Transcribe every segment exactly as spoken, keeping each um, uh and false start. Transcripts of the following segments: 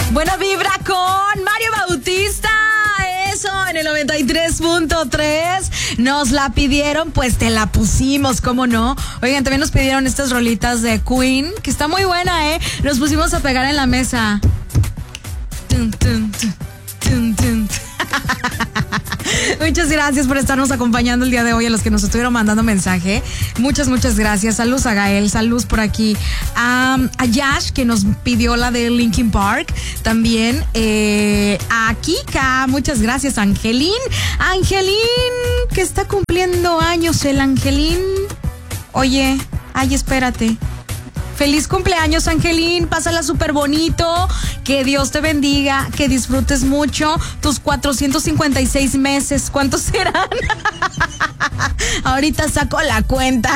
Buena vibra con Mario Bautista. Eso, en el noventa y tres punto tres. Nos la pidieron, pues te la pusimos, ¿cómo no? Oigan, también nos pidieron estas rolitas de Queen, que está muy buena, ¿eh? Nos pusimos a pegar en la mesa. Tum, tum, tum, tum, tum. Muchas gracias por estarnos acompañando el día de hoy, a los que nos estuvieron mandando mensaje. Muchas, muchas gracias. Saludos a Gael, saludos por aquí. Um, a Yash, que nos pidió la de Linkin Park. También eh, a Kika, muchas gracias. Angelín, Angelín, que está cumpliendo años el Angelín. Oye, ay, espérate. Feliz cumpleaños, Angelín, pásala súper bonito, que Dios te bendiga, que disfrutes mucho tus cuatrocientos cincuenta y seis meses. ¿Cuántos serán? Ahorita saco la cuenta.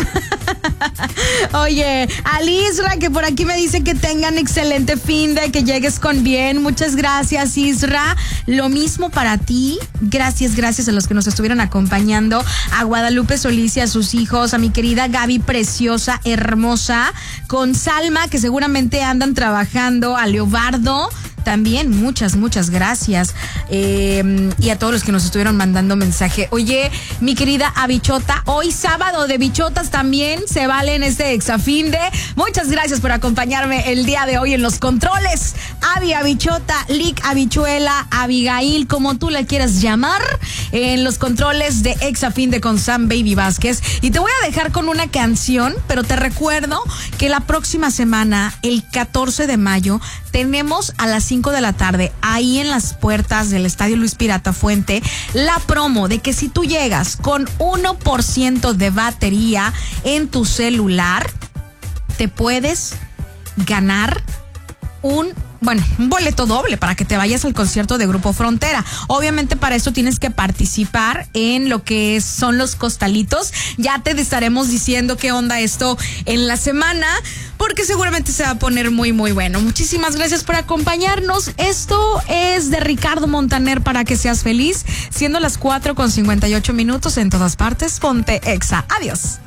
Oye, Alisra, que por aquí me dice que tengan excelente fin de, que llegues con bien. Muchas gracias, Isra. Lo mismo para ti. Gracias, gracias a los que nos estuvieron acompañando. A Guadalupe Solís y a sus hijos, a mi querida Gaby preciosa, hermosa, con Salma, que seguramente andan trabajando, a Leobardo. También muchas, muchas gracias. Eh, y a todos los que nos estuvieron mandando mensaje. Oye, mi querida Abichota, hoy sábado de bichotas también se vale en este Exafinde. Muchas gracias por acompañarme el día de hoy en los controles. Avi Abichota, Lick Habichuela, Abigail, como tú la quieras llamar, en los controles de Exafinde con Sam Baby Vázquez. Y te voy a dejar con una canción, pero te recuerdo que la próxima semana, el catorce de mayo, tenemos a las cinco de la tarde, ahí en las puertas del Estadio Luis Pirata Fuente, la promo de que si tú llegas con uno por ciento de batería en tu celular, te puedes ganar un Bueno, un boleto doble para que te vayas al concierto de Grupo Frontera. Obviamente para eso tienes que participar en lo que son los costalitos. Ya te estaremos diciendo qué onda esto en la semana, porque seguramente se va a poner muy, muy bueno. Muchísimas gracias por acompañarnos. Esto es de Ricardo Montaner, Para que seas feliz, siendo las cuatro con cincuenta y ocho minutos en todas partes. Ponte Exa. Adiós.